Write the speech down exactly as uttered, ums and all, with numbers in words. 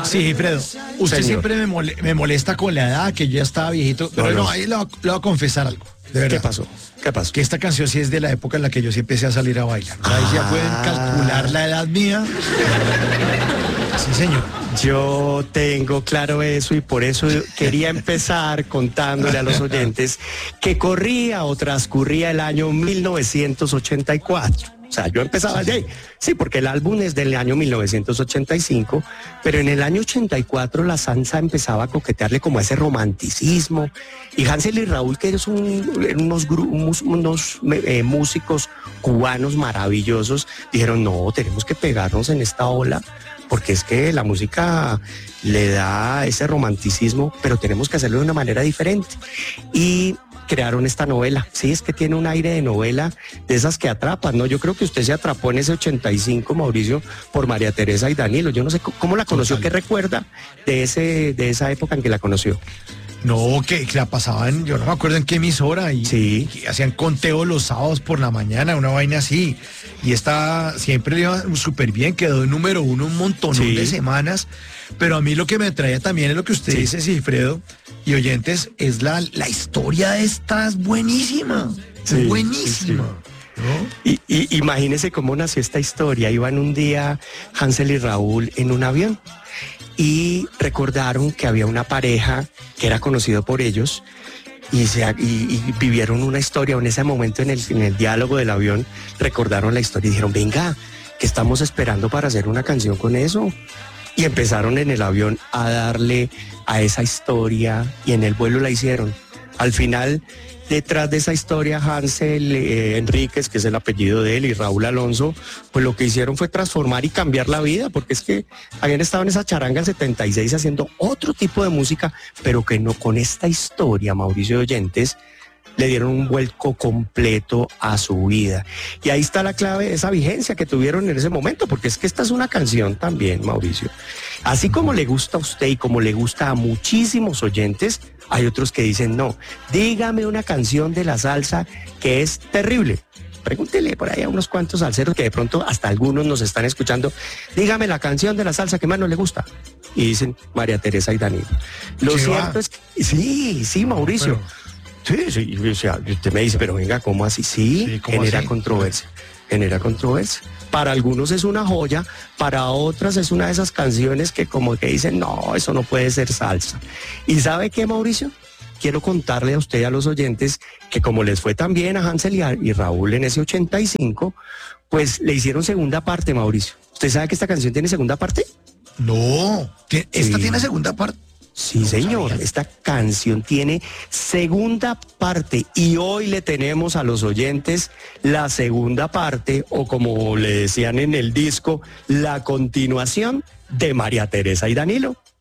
Sí, Fredo, usted Señor. siempre me, mole- me molesta con la edad, que yo ya estaba viejito, pero No, no, no. ahí le voy, a- le voy a confesar algo, de verdad. ¿Qué pasó? ¿Qué pasó? Que esta canción sí es de la época en la que yo sí empecé a salir a bailar. O sea, ahí ya pueden Ah. calcular la edad mía. Sí, señor. Yo tengo claro eso y por eso quería empezar contándole a los oyentes que corría o transcurría el año mil novecientos ochenta y cuatro. O sea, yo empezaba de ahí. Sí, porque el álbum es del año mil novecientos ochenta y cinco, pero en el año ochenta y cuatro la salsa empezaba a coquetearle como a ese romanticismo. Y Hansel y Raúl, que son unos, gru- unos, unos eh, músicos cubanos maravillosos, dijeron, no, tenemos que pegarnos en esta ola, porque es que la música le da ese romanticismo, pero tenemos que hacerlo de una manera diferente. Y crearon esta novela. Sí, es que tiene un aire de novela de esas que atrapan, ¿no? Yo creo que usted se atrapó en ese ochenta y cinco, Mauricio, por María Teresa y Danilo. Yo no sé cómo, cómo la conoció, Total. ¿qué recuerda de ese de esa época en que la conoció? No, que, que la pasaban, yo no me acuerdo en qué emisora, y, Sí. y hacían conteo los sábados por la mañana, una vaina así. Y esta siempre le iba súper bien, quedó número uno un montón Sí. de semanas. Pero a mí lo que me traía también es lo que usted Sí. dice, Cifredo, y oyentes, es la, la historia de esta, es buenísima. Sí, buenísima. ¿No? Y, y imagínese cómo nació esta historia. Iban un día Hansel y Raúl en un avión y recordaron que había una pareja que era conocido por ellos y, se, y, y vivieron una historia. En ese momento, en el, en el diálogo del avión, recordaron la historia y dijeron, venga, ¿qué estamos esperando para hacer una canción con eso? Y empezaron en el avión a darle a esa historia y en el vuelo la hicieron. Al final, detrás de esa historia, Hansel eh, Enríquez, que es el apellido de él, y Raúl Alonso, pues lo que hicieron fue transformar y cambiar la vida, porque es que habían estado en esa charanga en setenta y seis haciendo otro tipo de música, pero que no con esta historia, Mauricio de oyentes, le dieron un vuelco completo a su vida. Y ahí está la clave de esa vigencia que tuvieron en ese momento, porque es que esta es una canción también, Mauricio. Así como le gusta a usted y como le gusta a muchísimos oyentes, hay otros que dicen, no, dígame una canción de la salsa que es terrible. Pregúntele por ahí a unos cuantos salseros que de pronto hasta algunos nos están escuchando. Dígame la canción de la salsa que más no le gusta. Y dicen María Teresa y Danilo. Lo ¿Qué cierto va? es que sí, sí, Mauricio. Pero- Sí, sí, o sea, usted me dice, pero venga, ¿cómo así? Sí, Sí, ¿cómo genera así? controversia, genera controversia. Para algunos es una joya, para otras es una de esas canciones que como que dicen, no, eso no puede ser salsa. ¿Y sabe qué, Mauricio? Quiero contarle a usted y a los oyentes que como les fue tan bien a Hansel y, a- y Raúl en ese ochenta y cinco, pues le hicieron segunda parte, Mauricio. ¿Usted sabe que esta canción tiene segunda parte? No, ti- esta Sí. tiene segunda parte. Sí, No señor, sabía. esta canción tiene segunda parte y hoy le tenemos a los oyentes la segunda parte, o como le decían en el disco, la continuación de María Teresa y Danilo.